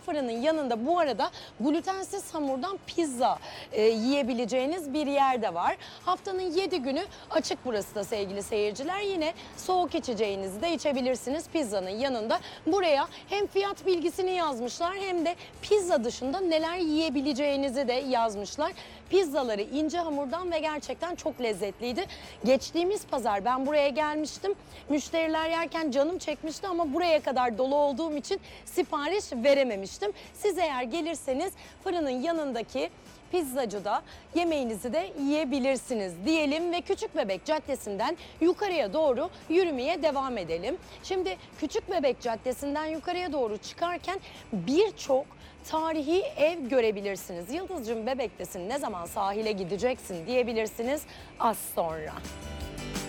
fırının yanında bu arada glutensiz hamurdan pizza yiyebileceğiniz bir yer de var. Haftanın 7 günü açık burası da sevgili seyirciler. Yine soğuk içeceğinizi de içebilirsiniz pizzanın yanında. Buraya hem fiyat bilgisini yazmışlar hem de pizza dışında neler yiyebileceğinizi de yazmışlar. Pizzaları ince hamurdan ve gerçekten çok lezzetliydi. Geçtiğimiz pazar ben buraya gelmiştim. Müşteriler yerken canım çekmişti ama buraya kadar dolu olduğum için sipariş verememiştim. Siz eğer gelirseniz fırının yanındaki pizzacıda yemeğinizi de yiyebilirsiniz diyelim ve Küçükbebek Caddesi'nden yukarıya doğru yürümeye devam edelim. Şimdi Küçükbebek Caddesi'nden yukarıya doğru çıkarken birçok tarihi ev görebilirsiniz. Yıldızcığım Bebek'tesin, ne zaman sahile gideceksin diyebilirsiniz az sonra.